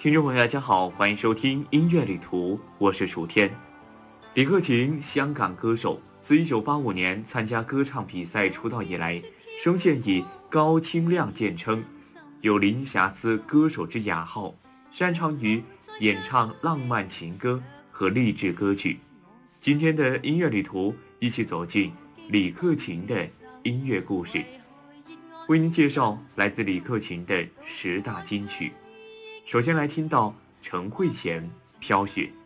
听众朋友，大家好，欢迎收听音乐旅途，我是楚天。李克勤，香港歌手，自1985年参加歌唱比赛出道以来，声线以高清亮见称，有零瑕疵歌手之雅号，擅长于演唱浪漫情歌和励志歌曲。今天的音乐旅途，一起走进李克勤的音乐故事，为您介绍来自李克勤的10大金曲。首先来听到陈慧娴《飘雪》。